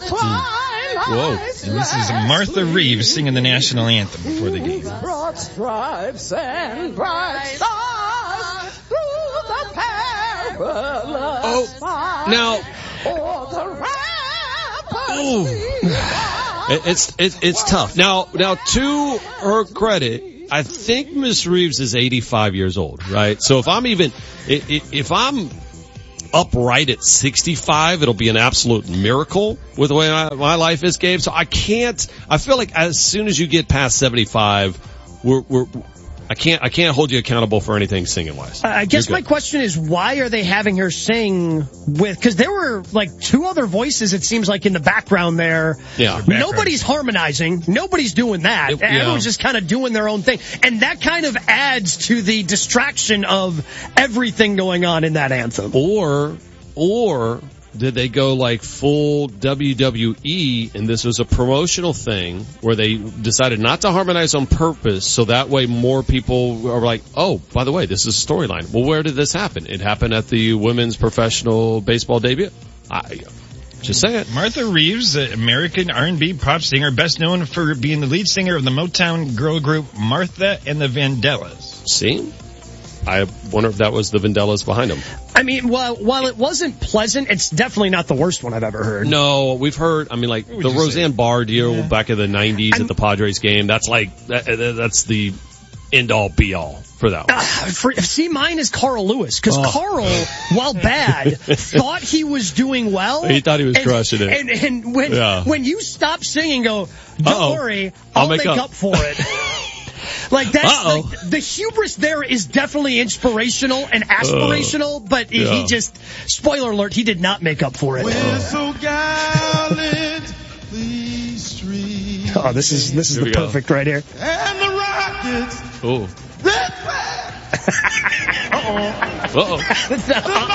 Whoa. And this is Martha Reeves singing the national anthem before the game. Broad stripes and bright stars through the perilous fight. Now. For the It's tough. Now, to her credit, I think Miss Reeves is 85 years old, right? So if I'm upright at 65, it'll be an absolute miracle with the way my life is, Gabe. So I feel like as soon as you get past 75, I can't hold you accountable for anything singing wise. I guess my question is, why are they having her sing because there were like two other voices, it seems like, in the background there. Yeah. Nobody's harmonizing. Nobody's doing that. Everyone's just kind of doing their own thing. And that kind of adds to the distraction of everything going on in that anthem. Or did they go like full WWE and this was a promotional thing where they decided not to harmonize on purpose so that way more people are like, oh, by the way, this is a storyline. Well, where did this happen? It happened at the women's professional baseball debut. Just saying. Martha Reeves, American R&B pop singer, best known for being the lead singer of the Motown girl group Martha and the Vandellas. See? I wonder if that was the Vandellas behind them. I mean, while it wasn't pleasant, it's definitely not the worst one I've ever heard. No, we've heard, I mean, like, the Roseanne Barr deal back in the 90s at the Padres game, that's the end-all, be-all for that one. Mine is Carl Lewis, because Carl, while bad, thought he was doing well. He thought he was crushing it. And when you stop singing, don't worry, I'll make up for it. Like, that's the hubris there is definitely inspirational and aspirational, but he just, spoiler alert, he did not make up for it. We're so gallant, these streets. Oh, this is the perfect right here. And the rockets. Oh. Uh-oh. Uh-oh.